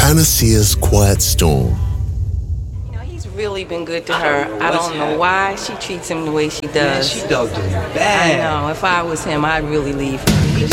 Panacea's Quiet Storm. He's really been good to her. I don't know why she treats him the way she does. Man, she dogged him bad. I know. If I was him, I'd really leave. He